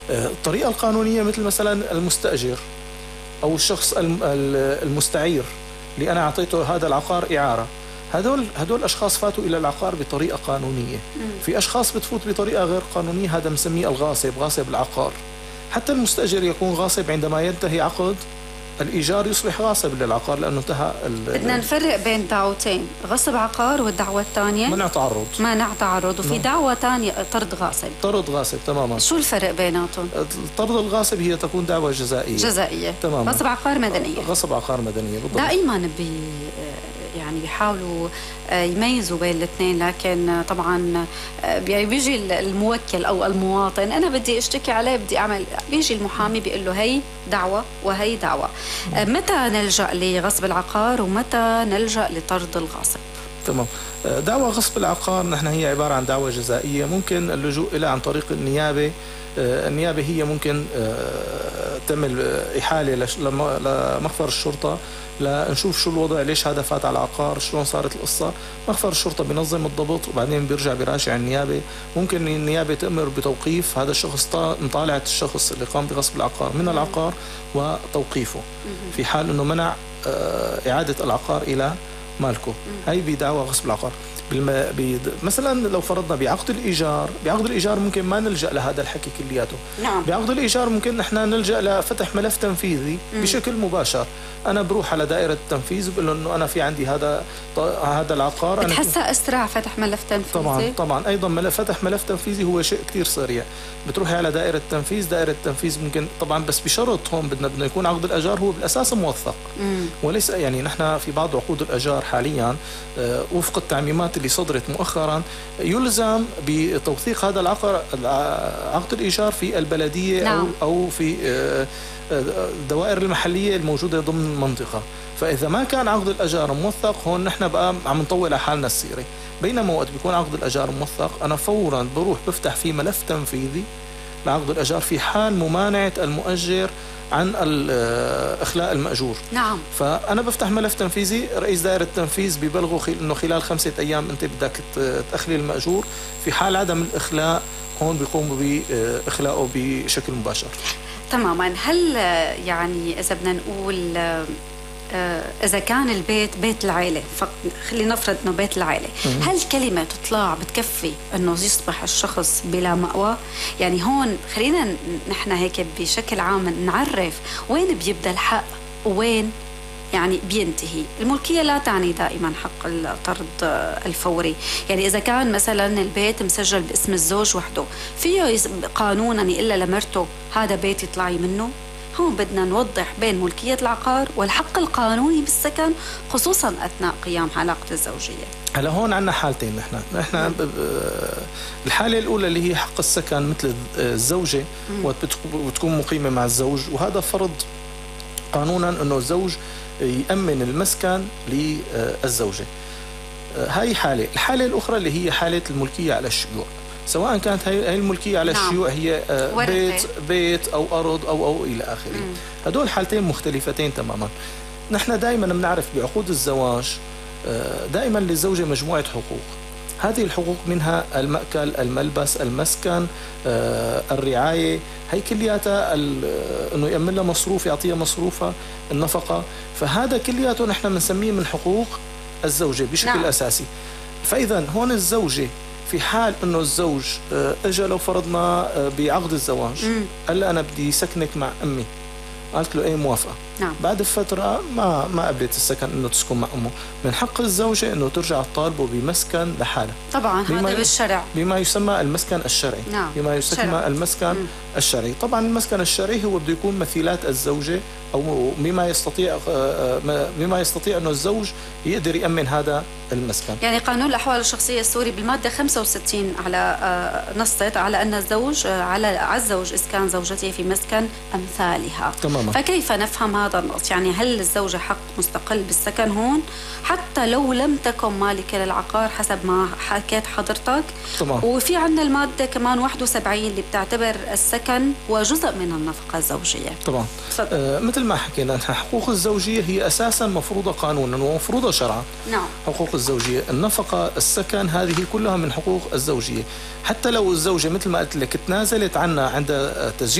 الطريقة القانونية مثل مثلا المستأجر أو الشخص المستعير اللي أنا أعطيته هذا العقار إعارة، هدول أشخاص فاتوا إلى العقار بطريقة قانونية. في أشخاص بتفوت بطريقة غير قانونية، هذا مسميه الغاصب، غاصب العقار. حتى المستأجر يكون غاصب عندما ينتهي عقد الإيجار، يصبح غاصب للعقار لأنه انتهى. بدنا نفرق بين دعوتين، غصب عقار والدعوة الثانية منع تعرض، وفي دعوة ثانية طرد غاصب. طرد غاصب تماما. شو الفرق بيناتهم؟ طرد الغاصب هي تكون دعوة جزائية تماما. غصب عقار مدنية. غصب عقار مدنية بالضبط. دائما يعني بيحاولوا يميزوا بين الاثنين، لكن طبعا بيجي الموكل او المواطن انا بدي اشتكي عليه، بدي اعمل، بيجي المحامي بيقول له هي دعوه وهي دعوه. متى نلجا لغصب العقار ومتى نلجا لطرد الغاصب؟ تمام. دعوة غصب العقار نحن هي عبارة عن دعوة جزائية ممكن اللجوء إلى عن طريق النيابة. النيابة هي ممكن تعمل إحالة لمخفر الشرطة لنشوف شو الوضع، ليش هذا فات على العقار، شلون صارت القصة. مخفر الشرطة بينظم الضبط وبعدين بيرجع براجع النيابة. ممكن النيابة تأمر بتوقيف هذا الشخص، مطالعة الشخص اللي قام بغصب العقار من العقار وتوقيفه في حال أنه منع إعادة العقار إلى مالكه. هي بدعوى غصب العقار. مثلا لو فرضنا بعقد الإيجار ممكن ما نلجأ لهذا الحكي كلياته. نعم. بعقد الإيجار ممكن نحن نلجأ لفتح ملف تنفيذي بشكل مباشر. أنا بروح على دائرة التنفيذ وبقول له إنه أنا في عندي هذا العقار. بتحسها أسرع فتح ملف تنفيذي؟ طبعا أيضا فتح ملف تنفيذي هو شيء كتير سريع. بتروحي على دائرة التنفيذ، دائرة التنفيذ ممكن طبعا بس بشرط هون بدنا يكون عقد الأجار هو بالأساس موثق. وليس يعني نحن في بعض عقود الأجار حاليا وفق التعميمات اللي صدرت مؤخرا يلزم بتوثيق هذا عقد الإيجار في البلدية. نعم. أو في الدوائر المحلية الموجودة ضمن المنطقة. فإذا ما كان عقد الأجار موثق هون نحن بقى عم نطول على حالنا السيرة. بينما وقت بيكون عقد الأجار موثق أنا فورا بروح بفتح فيه ملف تنفيذي لعقد الأجار في حال ممانعة المؤجر عن إخلاء المأجور. نعم. فأنا بفتح ملف تنفيذي، رئيس دائرة التنفيذ بيبلغوا إنه خلال 5 أيام أنت بدك تأخلي المأجور. في حال عدم الإخلاء هون بيقوموا بإخلاءه بشكل مباشر. تماما. هل يعني إذا بدنا نقول إذا كان البيت بيت العائلة، خلينا نفرض إنه بيت العائلة، هل كلمة تطلع بتكفي إنه يصبح الشخص بلا مأوى؟ يعني هون خلينا نحن هيك بشكل عام نعرف وين بيبدأ الحق وين يعني بينتهي. الملكية لا تعني دائما حق الطرد الفوري. يعني إذا كان مثلا البيت مسجل باسم الزوج وحده، فيه قانونا إلا لمرته هذا بيت يطلعي منه. هون بدنا نوضح بين ملكية العقار والحق القانوني بالسكن خصوصا أثناء قيام علاقة الزوجية. هلا هون عندنا حالتين. نحن الحالة الأولى اللي هي حق السكن مثل الزوجة وتكون مقيمة مع الزوج، وهذا فرض قانونا أنه الزوج يأمن المسكن للزوجة. هاي حالة. الحالة الأخرى اللي هي حالة الملكية على الشيوع، سواء كانت هاي الملكية على الشيوع هي بيت أو أرض أو إلى آخره. هدول حالتين مختلفتين تماما. نحن دائما بنعرف بعقود الزواج دائما للزوجة مجموعة حقوق. هذه الحقوق منها المأكل، الملبس، المسكن، الرعاية. هي كلياتها انه يأمن لها مصروف، يعطيها مصروفها، النفقة. فهذا كلياته نحن بنسميه من حقوق الزوجة بشكل أساسي. فإذا هون الزوجة في حال انه الزوج اجى لو فرضنا بعقد الزواج قال لها انا بدي سكنك مع امي، قالت له ايه موافقه. نعم. بعد فتره ما قبلت السكن انه تسكن مع امه، من حق الزوجه انه ترجع تطالبه بمسكن لحالها. طبعا هذا بالشرع بما يسمى المسكن الشرعي. نعم. بما يسمى المسكن الشرعي. طبعا المسكن الشرعي هو بده يكون مثيلات الزوجه او بما يستطيع انه الزوج يقدر يأمن هذا المسكن. يعني قانون الأحوال الشخصية السوري بالمادة 65 على نصت على أن الزوج على الزوج إسكان زوجته في مسكن أمثالها. تماما. فكيف نفهم هذا هذا النص؟ يعني هل الزوجة حق مستقل بالسكن هون حتى لو لم تكن مالكة للعقار حسب ما حكيت حضرتك؟ طبعا. وفي عندنا المادة كمان 71 اللي بتعتبر السكن وجزء من النفقة الزوجية. طبعا. مثل ما حكينا، حقوق الزوجية هي أساسا مفروضة قانونا ومفروضة شرعا. نعم. حقوق الزوجية، النفقة، السكن، هذه كلها من حقوق الزوجية. حتى لو الزوجة مثل ما قلت لك تنازلت عنها عند تسجيل